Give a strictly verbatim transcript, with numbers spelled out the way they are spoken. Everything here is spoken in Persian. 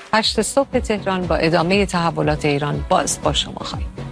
هشت صبح تهران با ادامه تحولات ایران باز با شما خواهیم.